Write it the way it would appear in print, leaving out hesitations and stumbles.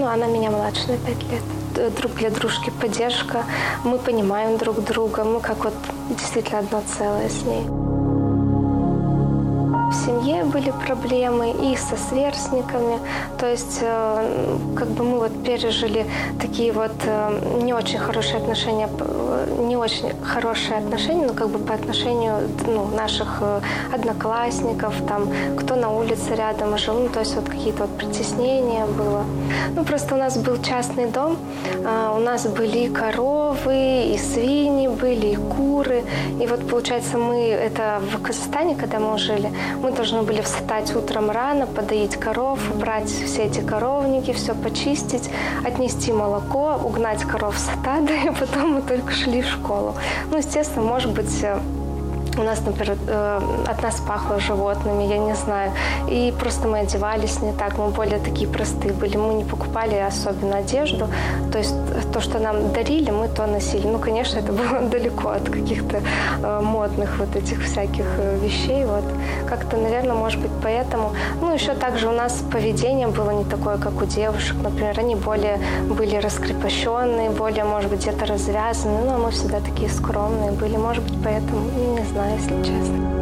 Ну, она меня младше на 5 лет. Друг для дружки поддержка. Мы понимаем друг друга. Мы как вот действительно одно целое с ней. В семье были проблемы и со сверстниками, то есть как бы мы вот пережили такие вот не очень хорошие отношения, но как бы по отношению наших одноклассников, там, кто на улице рядом жил, ну, то есть вот какие-то вот притеснения было. Ну, просто у нас был частный дом, у нас были и коровы, и свиньи были, и куры, и вот получается это в Казахстане, когда мы жили, мы должны были встать утром рано, подоить коров, убрать все эти коровники, все почистить, отнести молоко, угнать коров с стада, и потом мы только шли в школу. Ну, естественно, может быть, у нас, например, от нас пахло животными, я не знаю. И просто мы одевались не так, мы более такие простые были. Мы не покупали особенно одежду. То есть то, что нам дарили, мы то носили. Ну, конечно, это было далеко от каких-то модных вот этих всяких вещей. Вот. Как-то, наверное, может быть, поэтому. Ну, еще также у нас поведение было не такое, как у девушек. Например, они более были раскрепощенные, более, может быть, где-то развязаны. Ну, а мы всегда такие скромные были. Может быть, поэтому, не знаю, если честно.